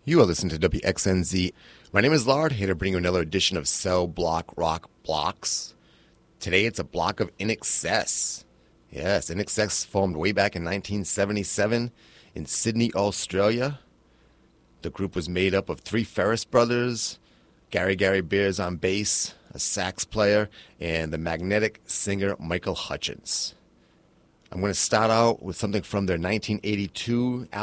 You are listening to WXNZ. My name is Lard, here to bring you another edition of Cell Block Rock Blocks. Today it's a block of INXS. Yes, INXS formed way back in 1977 in Sydney, Australia. The group was made up of three Ferris brothers, Gary Beers on bass, a sax player, and the magnetic singer Michael Hutchence. I'm going to start out with something from their 1982 album.